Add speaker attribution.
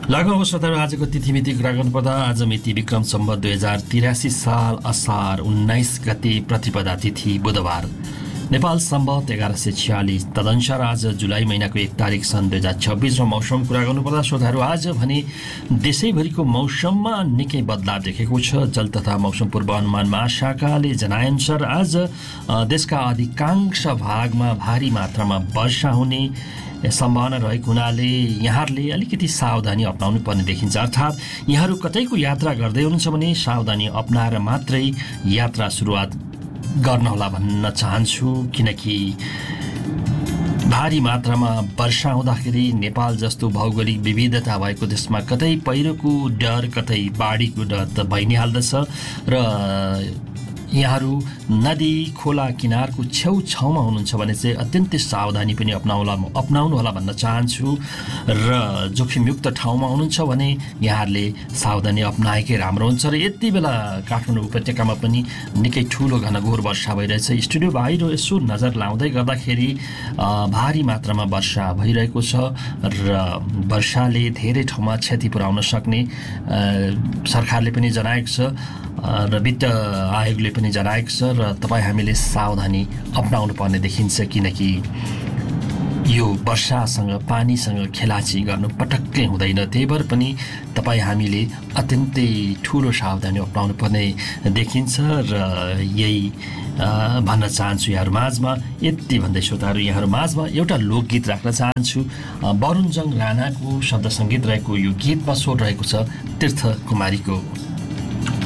Speaker 1: लागु श्रोताहरू आजको तिथिमिति कुरा गर्नुपर्दा आज मिति विक्रम सम्वत 2083 साल असार 19 गते प्रतिपदा तिथि बुधबार नेपाल सम्वत 1146 तदनुसार आज जुलाई महिनाको 1 तारिक सन् 2026 र मौसम कुरा गर्नुपर्दा श्रोताहरू आज भने देशैभरिको मौसममा निकै बदलाव देखेको छ। जल तथा मौसम पूर्वानुमान महाशाखाले जनाएअनुसार आज देशका अधिकांश भागमा भारी मात्रामा वर्षा हुने सम्भावना रहेको हुनाले यहाँहरूले अलिकति सावधानी अपनाउनु पर्ने देखिन्छ। अर्थात् यहाँहरू कतैको यात्रा गर्दै हुनुहुन्छ भने सावधानी अपनाएर मात्रै यात्रा सुरुवात गर्नुहोला भन्न चाहन्छु, किनकि भारी मात्रामा वर्षा हुँदाखेरि नेपाल जस्तो भौगोलिक विविधता भएको देशमा कतै पहिरोको डर कतै बाढीको डर त भइ नै हाल्दछ र यहाँहरू नदी खोला किनारको छेउछाउमा हुनुहुन्छ भने चाहिँ अत्यन्तै सावधानी पनि अपनाउनु होला भन्न चाहन्छु र जोखिमयुक्त ठाउँमा हुनुहुन्छ भने यहाँहरूले सावधानी अपनाएकै राम्रो हुन्छ। र यति बेला काठमाडौँ उपत्यकामा पनि निकै ठुलो घनघोर वर्षा भइरहेछ। स्टुडियो बाहिर यसो नजर लाउँदै गर्दाखेरि भारी मात्रामा वर्षा भइरहेको छ र वर्षाले धेरै ठाउँमा क्षति पुर्याउन सक्ने सरकारले पनि जनाएको छ र वित्त आयोगले पनि जनाएको छ र तपाईँ हामीले सावधानी अपनाउनु पर्ने देखिन्छ, किनकि यो वर्षासँग पानीसँग खेलाची गर्नु पटक्कै हुँदैन। त्यही भएर पनि तपाईँ हामीले अत्यन्तै ठुलो सावधानी अपनाउनु पर्ने देखिन्छ र यही भन्न चाहन्छु यहाँहरू माझमा। यति भन्दै श्रोताहरू यहाँहरू माझमा एउटा लोकगीत राख्न चाहन्छु। वरुणजङ राणाको शब्द सङ्गीत रहेको यो गीतमा स्वर रहेको छ तीर्थ कुमारीको।